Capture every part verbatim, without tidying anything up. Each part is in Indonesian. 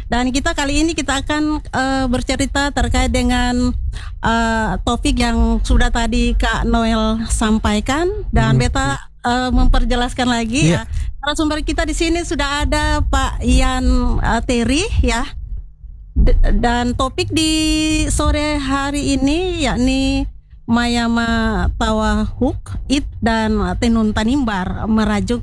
Dan kita kali ini kita akan uh, bercerita terkait dengan uh, topik yang sudah tadi Kak Noel sampaikan dan hmm. Beta uh, memperjelaskan lagi yeah. ya. Narasumber kita di sini sudah ada Pak Ian uh, Terry ya. D- dan topik di sore hari ini yakni Mayama Tawahuk It dan Tenun Tanimbar merajuk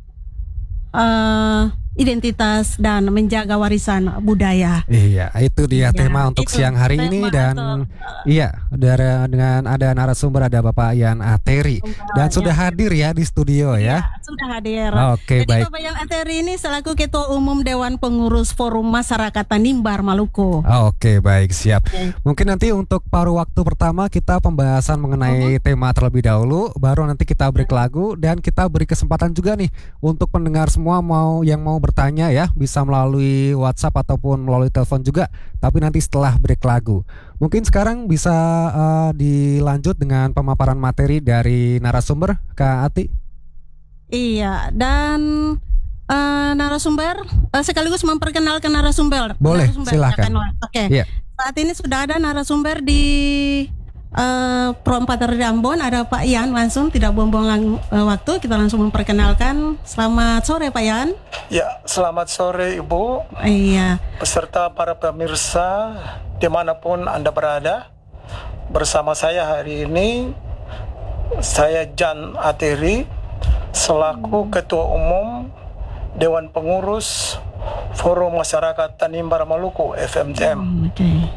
uh, identitas dan menjaga warisan budaya. Iya, itu dia ya, tema untuk itu siang hari ini dan atau, iya, dari, dengan ada narasumber ada Bapak Ian Ateri dan sudah ya. hadir ya di studio ya. ya sudah hadir. Oke, Jadi baik. Bapak Ian Ateri ini selaku Ketua Umum Dewan Pengurus Forum Masyarakat Tanimbar Maluku. Oke, baik, siap. Oke. Mungkin nanti untuk paruh waktu pertama kita pembahasan mengenai uh-huh. tema terlebih dahulu, baru nanti kita break uh-huh. lagu dan kita beri kesempatan juga nih untuk pendengar semua mau yang mau bertanya ya, bisa melalui WhatsApp ataupun melalui telepon juga, tapi nanti setelah break lagu. Mungkin sekarang bisa uh, dilanjut dengan pemaparan materi dari narasumber Kak Ati. Iya, dan uh, narasumber uh, sekaligus memperkenalkan narasumber. Boleh, narasumber, silakan. Oke. Okay. Yeah. Saat ini sudah ada narasumber di Uh, Pro empat dari Ambon, ada Pak Ian langsung, tidak buang-buang uh, waktu, kita langsung memperkenalkan. Selamat sore Pak Ian. Ya, selamat sore Ibu. Iya. Beserta para pemirsa dimanapun Anda berada. Bersama saya hari ini, saya Jan Ateri, selaku hmm. Ketua Umum Dewan Pengurus Forum Masyarakat Tanimbar Maluku F M T M. Hmm, Oke. Okay.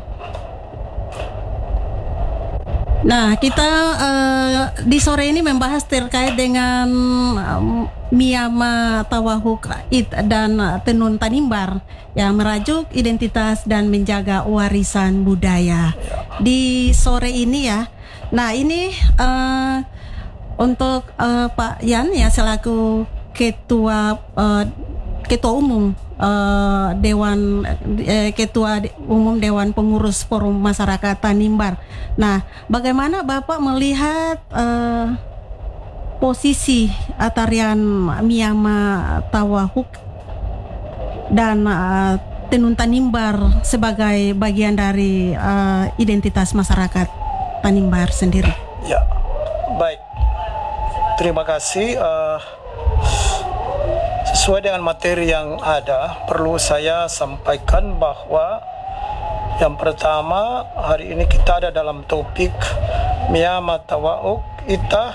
Nah, kita uh, di sore ini membahas terkait dengan um, Miyama Tawahuk It dan uh, Tenun Tanimbar yang merajuk identitas dan menjaga warisan budaya di sore ini ya. Nah, ini uh, untuk uh, Pak Yan ya selaku ketua uh, ketua umum uh, Dewan uh, Ketua Umum Dewan Pengurus Forum Masyarakat Tanimbar. Nah, bagaimana Bapak melihat uh, posisi tarian Miyama Tawahuk dan uh, Tenun Tanimbar sebagai bagian dari uh, identitas masyarakat Tanimbar sendiri? Ya, baik. Terima kasih. Uh... Sesuai dengan materi yang ada, perlu saya sampaikan bahwa yang pertama, hari ini kita ada dalam topik Miyama Tawahuk Ita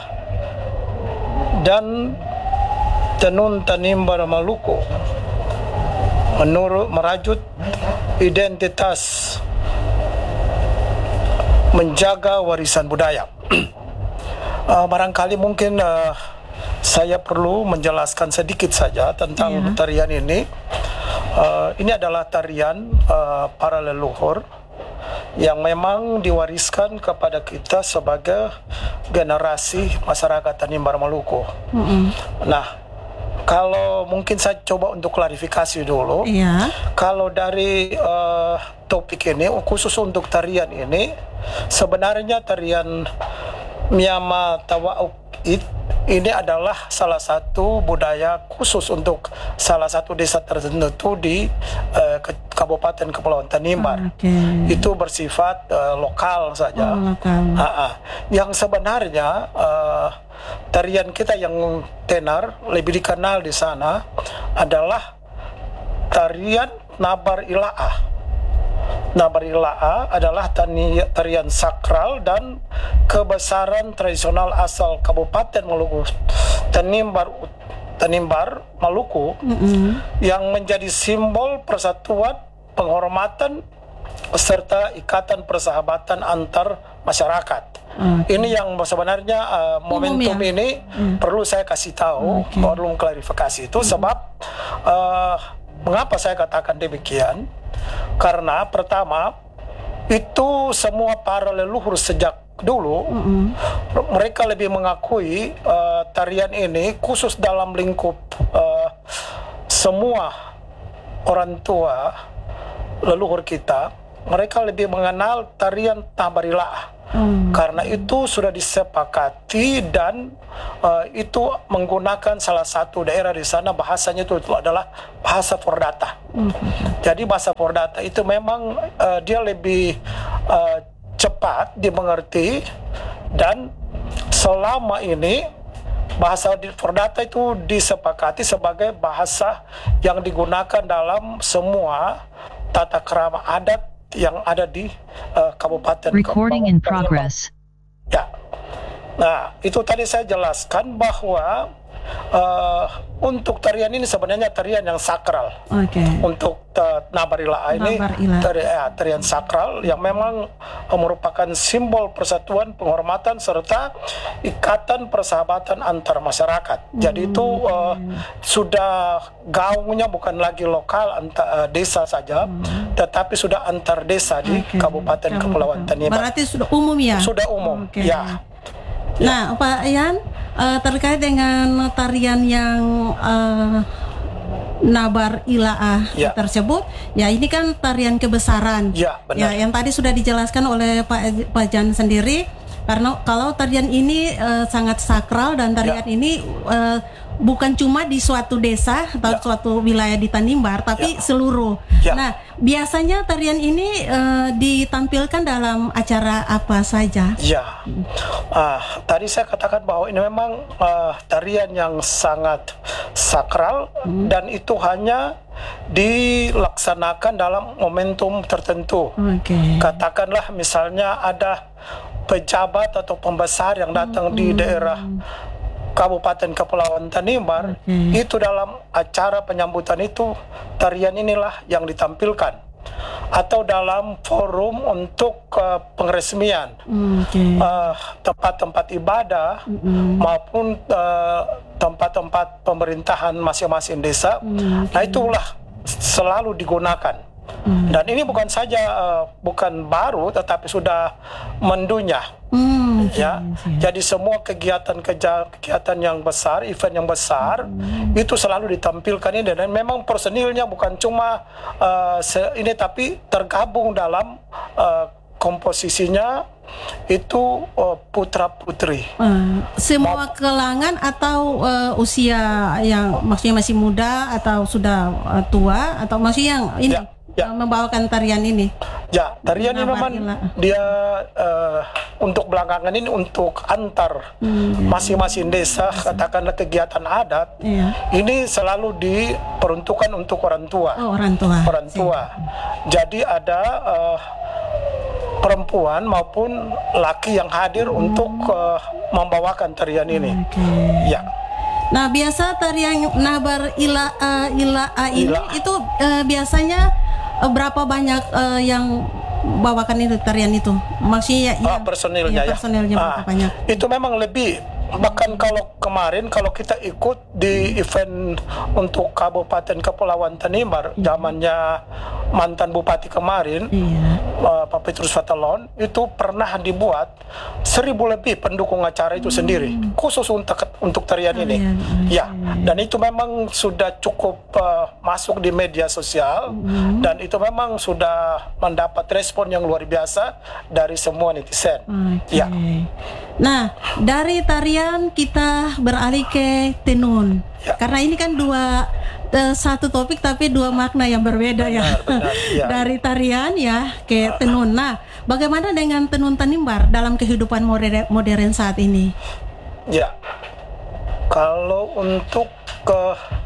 dan Tenun Tanimbar Maluku menurut merajut identitas menjaga warisan budaya. uh, barangkali mungkin uh, saya perlu menjelaskan sedikit saja tentang yeah. tarian ini. Uh, ini adalah tarian uh, para leluhur yang memang diwariskan kepada kita sebagai generasi masyarakat Tanimbar Maluku. Mm-hmm. Nah, kalau mungkin saya coba untuk klarifikasi dulu. Yeah. Kalau dari uh, topik ini, khusus untuk tarian ini, sebenarnya tarian Miyama Tawahuk It ini adalah salah satu budaya khusus untuk salah satu desa tertentu di uh, Kabupaten Kepulauan Tanimbar. Okay. Itu bersifat uh, lokal saja. Oh, lokal. Ha-ha. Yang sebenarnya uh, tarian kita yang tenar lebih dikenal di sana adalah tarian Nabar Ilaah. Nabar Ilaah adalah tarian sakral dan kebesaran tradisional asal Kabupaten Maluku Tanimbar, Tanimbar Maluku, mm-hmm. yang menjadi simbol persatuan, penghormatan serta ikatan persahabatan antar masyarakat. Okay. Ini yang sebenarnya uh, momentum ya? ini mm. perlu saya kasih tahu, okay. perlu klarifikasi itu, mm. sebab uh, mengapa saya katakan demikian? Karena pertama, itu semua para leluhur sejak dulu, mm-hmm. mereka lebih mengakui uh, tarian ini khusus dalam lingkup uh, semua orang tua leluhur kita. Mereka lebih mengenal tarian Nabar Ilaah. Hmm. Karena itu sudah disepakati dan uh, itu menggunakan salah satu daerah di sana bahasanya itu, itu adalah bahasa Fordata. Hmm. Jadi bahasa Fordata itu memang uh, dia lebih uh, cepat dimengerti, dan selama ini bahasa Fordata itu disepakati sebagai bahasa yang digunakan dalam semua tata krama adat yang ada di uh, Kabupaten Recording in progress. Ya. Nah, itu tadi saya jelaskan bahwa uh, untuk tarian ini sebenarnya tarian yang sakral. Oke. Untuk uh, Nabar Ila'a ini Nabar Ila'a. tari, ya, tarian sakral yang memang uh, merupakan simbol persatuan, penghormatan serta ikatan persahabatan antar masyarakat. Hmm. Jadi itu uh, sudah gaungnya bukan lagi lokal antar uh, desa saja, hmm. tetapi sudah antar desa di Oke. Kabupaten Kepulauan Tanimbar. Berarti sudah umum ya? Sudah umum, Oke. ya. Nah, Pak Yan, uh, terkait dengan tarian yang uh, Nabar Ila'a Ya. tersebut, ya ini kan tarian kebesaran. Ya, benar. Ya, yang tadi sudah dijelaskan oleh Pak Pak Jan sendiri, karena kalau tarian ini uh, sangat sakral dan tarian Ya. ini uh, bukan cuma di suatu desa atau Ya. suatu wilayah di Tanimbar, tapi Ya. seluruh. Ya. Nah, biasanya tarian ini uh, ditampilkan dalam acara apa saja? Ya, ah, tadi saya katakan bahwa ini memang ah, tarian yang sangat sakral, Hmm. dan itu hanya dilaksanakan dalam momentum tertentu. Oke. Katakanlah misalnya ada pejabat atau pembesar yang datang di daerah Kabupaten Kepulauan Tanimbar, Hmm. itu dalam acara penyambutan itu tarian inilah yang ditampilkan, atau dalam forum untuk uh, pengeresmian Oke. uh, tempat-tempat ibadah Mm-mm. maupun uh, tempat-tempat pemerintahan masing-masing desa. Mm, Nah, itulah selalu digunakan. Mm. Dan ini bukan saja uh, bukan baru, tetapi sudah mendunia. Hmm, oke, Ya, oke. jadi semua kegiatan keja- kegiatan yang besar, event yang besar, itu selalu ditampilkan ini, dan memang personilnya bukan cuma uh, se- ini, tapi tergabung dalam uh, komposisinya itu uh, putra putri. Eh, semua kalangan atau eh, usia yang maksudnya masih muda atau sudah eh, tua, atau masih yang ini Ya, ya. eh, membawakan tarian ini? Ya, tarian ini Nabar memang Ila'a. dia uh, untuk belakangan ini untuk antar Hmm, masing-masing desa, katakanlah kegiatan adat, Iya. ini selalu diperuntukkan untuk orang tua. Oh, orang tua. Orang tua. Jadi ada uh, perempuan maupun laki yang hadir untuk uh, membawakan tarian ini. Oke. Ya, Nah, biasa tarian Nabar Ila'a Ila'a ini Ila'a. itu eh, biasanya eh, berapa banyak eh, yang bawakan itu tarian itu? Maksudnya ah, yang- personilnya ya, ya. personilnya berapa Ah, banyak? Itu memang lebih. Bahkan kalau kemarin kalau kita ikut di event untuk Kabupaten Kepulauan Tanimbar, zamannya mantan bupati kemarin, Iya. uh, Pak Petrus Fatalon, itu pernah dibuat seribu lebih pendukung acara itu sendiri, khusus untuk untuk tarian ini. Tarian, Ya, dan itu memang sudah cukup uh, masuk di media sosial, dan itu memang sudah mendapat respon yang luar biasa dari semua netizen. Oke. Ya. Nah, dari tarian kita beralih ke tenun. Ya. Karena ini kan dua eh, satu topik tapi dua makna yang berbeda ya. Benar, benar, ya. Dari tarian ya ke tenun. Nah, bagaimana dengan tenun Tanimbar dalam kehidupan modern, modern saat ini? Ya, kalau untuk ke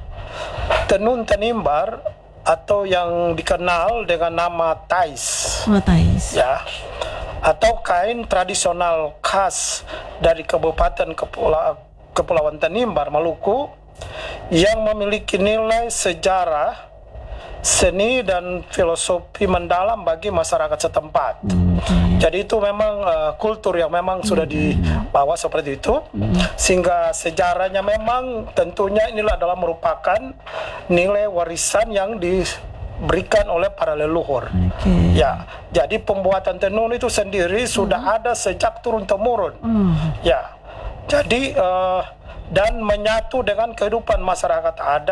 tenun Tanimbar atau yang dikenal dengan nama tais, Oh, Thais. ya, atau kain tradisional khas dari Kabupaten Kepula- Kepulauan Tanimbar, Maluku, yang memiliki nilai sejarah, seni dan filosofi mendalam bagi masyarakat setempat. Jadi itu memang uh, kultur yang memang sudah dibawa seperti itu, sehingga sejarahnya memang tentunya inilah adalah merupakan nilai warisan yang diberikan oleh para leluhur. Oke. Ya, jadi pembuatan tenun itu sendiri sudah ada sejak turun temurun. Hmm. Ya, jadi uh, dan menyatu dengan kehidupan masyarakat adat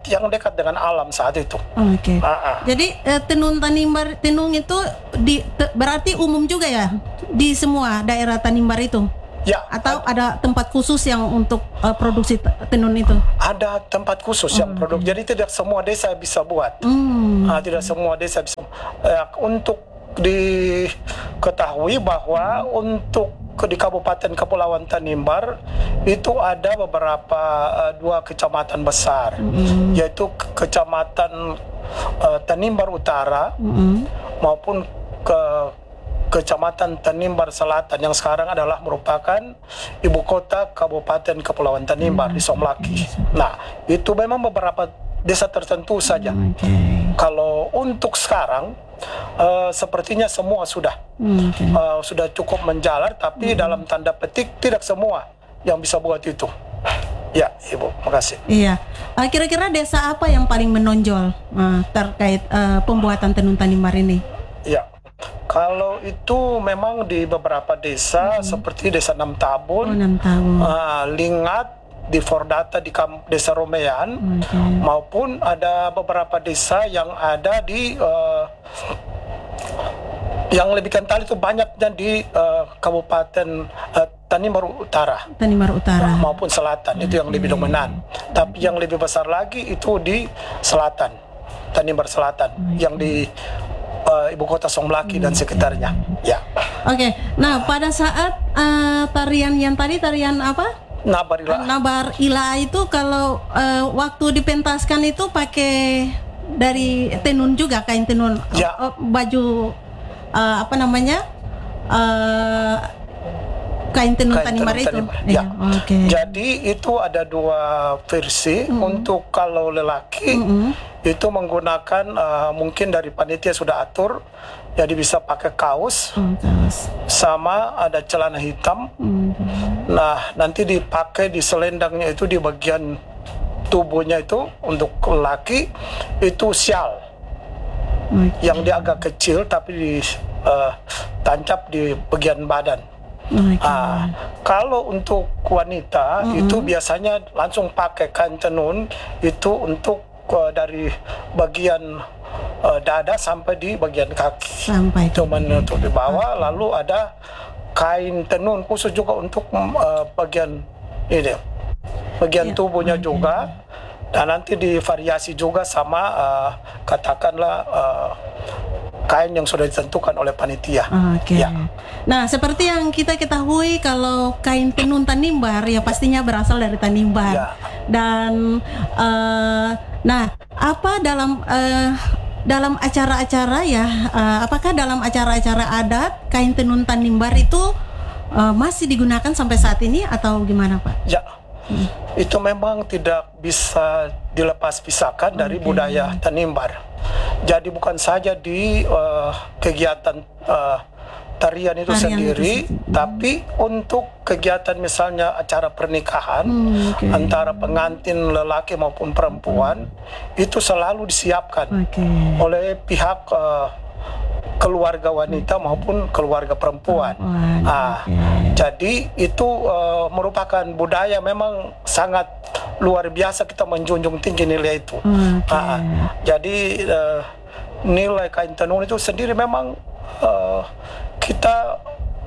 yang dekat dengan alam saat itu. Oke. Ah, ah. Jadi eh, tenun Tanimbar, tenun itu di, te- berarti umum juga ya di semua daerah Tanimbar itu? Ya, Atau ada tempat khusus yang untuk uh, produksi t- tenun itu? ada tempat khusus yang produk. Jadi tidak semua desa bisa buat. Hmm. Ah, tidak semua desa bisa. Eh, untuk diketahui bahwa untuk ke- di Kabupaten Kepulauan Tanimbar itu ada beberapa eh, dua kecamatan besar, yaitu ke- kecamatan eh, Tanimbar Utara Mm-mm. maupun ke Kecamatan Tanimbar Selatan yang sekarang adalah merupakan ibu kota Kabupaten Kepulauan Tanimbar di Somlaki. Nah, itu memang beberapa desa tertentu saja. Oke. Kalau untuk sekarang eh, sepertinya semua sudah Hmm, oke. eh, sudah cukup menjalar, tapi dalam tanda petik tidak semua yang bisa buat itu. Ya, Ibu, makasih. Iya. Uh, kira-kira desa apa yang paling menonjol uh, terkait uh, pembuatan tenun Tanimbar ini? Ya. Kalau itu memang di beberapa desa seperti Desa Enam Oh, Tabun, enam tahun. ah, Lingat di Fordata di Kam- Desa Romean, Oke. maupun ada beberapa desa yang ada di eh, yang lebih kental itu banyaknya di eh, Kabupaten eh, Tanimbar Utara Tanimbar Utara. maupun Selatan, itu yang lebih dominan. Tapi yang lebih besar lagi itu di Selatan, Tanimbar Selatan, yang di eh, ibu kota Somlaki dan sekitarnya. Ya. Oke. Nah, pada saat uh, tarian yang tadi tarian apa? Nabarilah. Nabar Ila itu kalau uh, waktu dipentaskan itu pakai dari tenun juga, kain tenun. Ya. Uh, baju uh, apa namanya? Uh, kain tenun Kain Tanimbar tenun itu. Tanimbar, Iya, ya. Oke. Jadi itu ada dua versi. Untuk kalau lelaki itu menggunakan uh, mungkin dari panitia sudah atur, jadi bisa pakai kaos Oh, kaos. sama ada celana hitam. Hmm. Nah, nanti dipakai di selendangnya itu di bagian tubuhnya itu untuk lelaki itu syal Oke. yang dia agak kecil tapi di uh, tancap di bagian badan. Oke. Ah, kalau untuk wanita itu biasanya langsung pakai kain tenun itu untuk uh, dari bagian uh, dada sampai di bagian kaki. Sampai Itu menutup di bawah, lalu ada kain tenun khusus juga untuk uh, bagian ini, bagian Ya, tubuhnya oke. juga, dan nanti divariasi juga sama uh, katakanlah uh, kain yang sudah ditentukan oleh panitia. Oke. Ya. Nah, seperti yang kita ketahui kalau kain tenun Tanimbar ya pastinya berasal dari Tanimbar. Ya. Dan eh, nah, apa dalam eh, dalam acara-acara ya, eh, apakah dalam acara-acara adat kain tenun Tanimbar itu eh, masih digunakan sampai saat ini atau gimana, Pak? Ya, itu memang tidak bisa dilepas pisahkan dari budaya Tanimbar. Jadi bukan saja di uh, kegiatan uh, tarian itu Tarian sendiri, itu sendiri. tapi untuk kegiatan misalnya acara pernikahan Hmm, oke. antara pengantin lelaki maupun perempuan itu selalu disiapkan Oke. oleh pihak uh, keluarga wanita maupun keluarga perempuan. Perempuan, Ah, oke. jadi itu uh, merupakan budaya memang sangat luar biasa, kita menjunjung tinggi nilai itu. Oke. Ah, jadi uh, nilai kain tenun itu sendiri memang uh, kita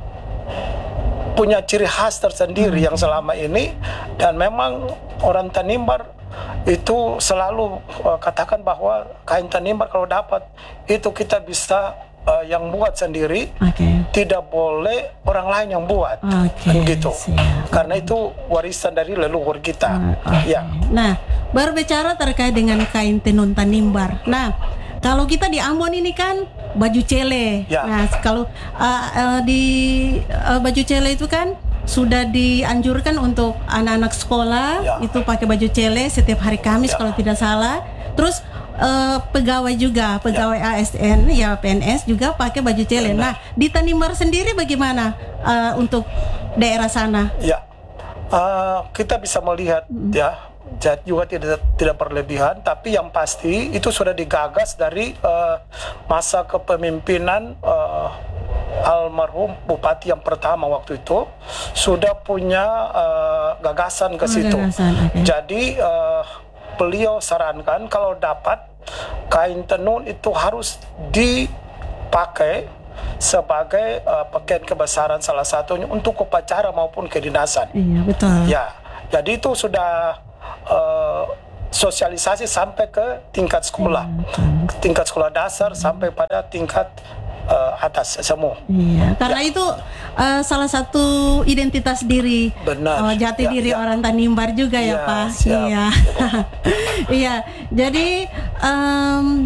punya ciri khas tersendiri yang selama ini, dan memang orang Tanimbar itu selalu uh, katakan bahwa kain Tanimbar kalau dapat itu kita bisa uh, yang buat sendiri, Oke. tidak boleh orang lain yang buat. Oke, Kan gitu. siap. Karena itu warisan dari leluhur kita. Oke. Ya. Nah, berbicara terkait dengan kain tenun Tanimbar. Nah, kalau kita di Ambon ini kan baju cele. Ya. Nah, kalau uh, uh, di uh, baju cele itu kan sudah dianjurkan untuk anak-anak sekolah Ya. itu pakai baju cele setiap hari Kamis Ya. kalau tidak salah. Terus uh, pegawai juga, pegawai A S N ya P N S juga pakai baju cele. Benar. Nah, di Tanimbar sendiri bagaimana uh, untuk daerah sana? Ya, uh, kita bisa melihat ya, jadi juga tidak tidak berlebihan, tapi yang pasti itu sudah digagas dari uh, masa kepemimpinan uh, almarhum bupati yang pertama waktu itu sudah punya uh, gagasan ke Oh, situ. gagasan, oke. Jadi uh, beliau sarankan kalau dapat kain tenun itu harus dipakai sebagai uh, pakaian kebesaran salah satunya untuk upacara maupun kedinasan. Iya, betul. Ya, jadi itu sudah uh, sosialisasi sampai ke tingkat sekolah, Iya, tingkat sekolah dasar sampai pada tingkat uh, atas semua. Iya, karena itu uh, salah satu identitas diri, Benar. uh, jati Ya, diri ya. orang Tanimbar juga ya, Ya, Pak. siap. Iya, iya. Jadi, um,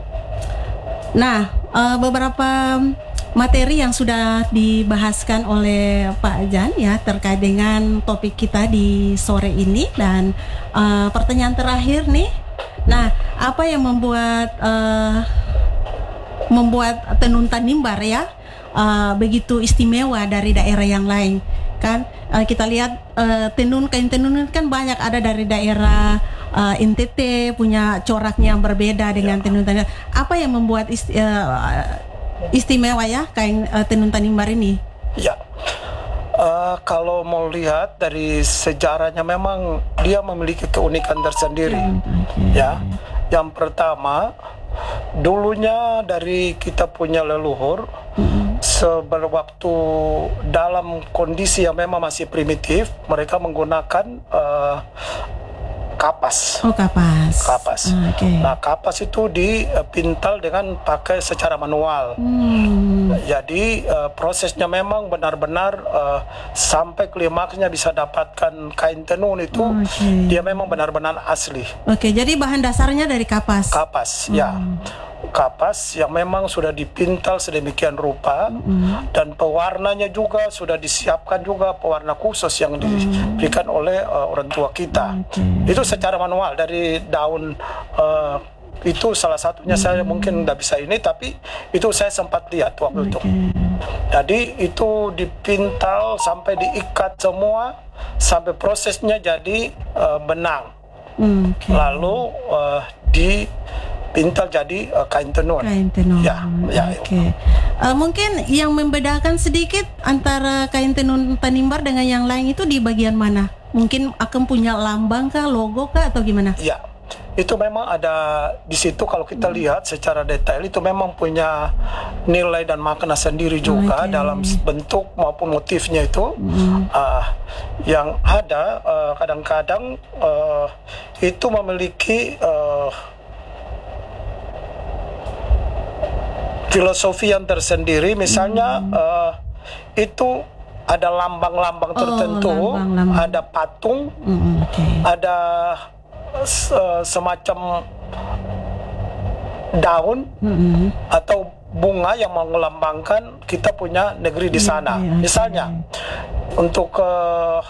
nah uh, beberapa materi yang sudah dibahaskan oleh Pak Jan ya terkait dengan topik kita di sore ini, dan uh, pertanyaan terakhir nih. Nah, apa yang membuat uh, membuat tenun Tanimbar ya uh, begitu istimewa dari daerah yang lain? Kan uh, kita lihat uh, tenun kain tenun kan banyak ada dari daerah uh, N T T punya coraknya yang berbeda dengan tenun Tanimbar. Apa yang membuat isti, uh, istimewa ya kain uh, tenun Tanimbar ini? Ya, uh, kalau mau lihat dari sejarahnya memang dia memiliki keunikan tersendiri. Ya, yang pertama dulunya dari kita punya leluhur sewaktu dalam kondisi yang memang masih primitif, mereka menggunakan uh, kapas. Oh, kapas. Kapas. Ah, oke. Nah, kapas itu dipintal dengan pakai secara manual. Hmm. Jadi uh, prosesnya memang benar-benar uh, sampai klimaksnya bisa dapatkan kain tenun itu Oke. dia memang benar-benar asli. Oke, jadi bahan dasarnya dari kapas. Kapas, ya. Kapas yang memang sudah dipintal sedemikian rupa dan pewarnanya juga sudah disiapkan juga pewarna khusus yang diberikan oleh uh, orang tua kita. Oke. Itu secara manual dari daun uh, itu salah satunya saya mungkin tidak bisa ini, tapi itu saya sempat lihat waktu itu. Jadi itu dipintal sampai diikat semua sampai prosesnya jadi uh, benang. Hmm, oke. Lalu uh, dipintal jadi uh, kain tenun. Kain tenun. Ya, ya. Oke. Uh, mungkin yang membedakan sedikit antara kain tenun Tanimbar dengan yang lain itu di bagian mana? Mungkin akan punya lambang kah, logo kah, atau gimana? Ya, itu memang ada di situ. Kalau kita lihat secara detail itu memang punya nilai dan makna sendiri juga Oke. dalam bentuk maupun motifnya itu. Uh, yang ada uh, kadang-kadang uh, itu memiliki uh, filosofi yang tersendiri. Misalnya uh, itu ada lambang-lambang Oh, tertentu, lambang-lambang. ada patung, Hmm, oke. ada uh, semacam daun Hmm. atau bunga yang melambangkan kita punya negeri di sana. Iya, iya, Misalnya untuk uh,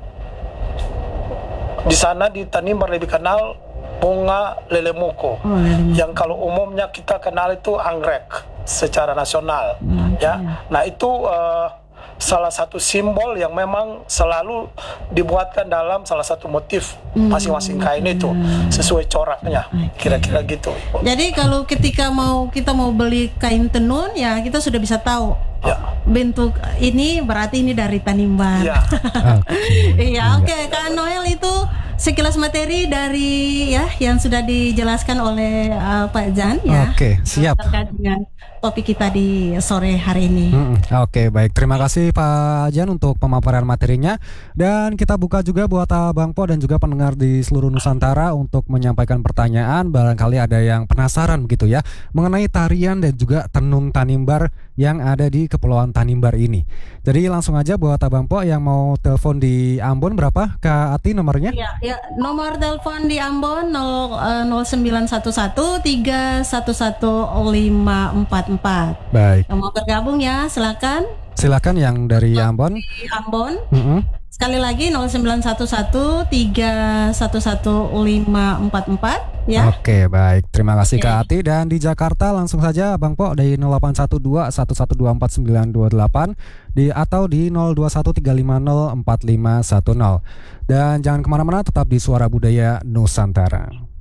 di sana di Tanimbar lebih kenal bunga lelemuko. Oh, lelemuko. Yang kalau umumnya kita kenal itu anggrek secara nasional. Ya, nah itu uh, salah satu simbol yang memang selalu dibuatkan dalam salah satu motif masing-masing kain itu sesuai coraknya, kira-kira gitu. Jadi kalau ketika mau kita mau beli kain tenun ya kita sudah bisa tahu Ya. oh, bentuk ini berarti ini dari Tanimbar. Ya. Iya, oke. Kak Noel itu sekilas materi dari ya yang sudah dijelaskan oleh uh, Pak Jan ya. Oke, siap. Terkait dengan topik kita di sore hari ini. Mm-mm. Oke, baik. Terima kasih Pak Jan untuk pemaparan materinya. Dan kita buka juga buat Bang Po dan juga pendengar di seluruh Nusantara untuk menyampaikan pertanyaan. Barangkali ada yang penasaran begitu ya mengenai tarian dan juga tenun Tanimbar yang ada di Kepulauan Tanimbar ini. Jadi langsung aja buat Bang Po yang mau telepon di Ambon berapa? Kak Ati nomornya? Ya, ya, nomor telepon di Ambon nol sembilan satu satu tiga satu satu lima empat empat. Baik. Yang mau bergabung ya, silakan. Silakan yang dari Ambon. Di Ambon. Mm-mm. Sekali lagi nol sembilan satu satu tiga satu satu lima empat empat ya. Oke, baik. Terima kasih Oke. Kak Ati. Dan di Jakarta langsung saja Bang Po dari nol delapan satu dua satu satu dua empat sembilan dua delapan di atau di nol dua satu tiga lima nol empat lima satu nol. Dan jangan kemana-mana, tetap di Suara Budaya Nusantara.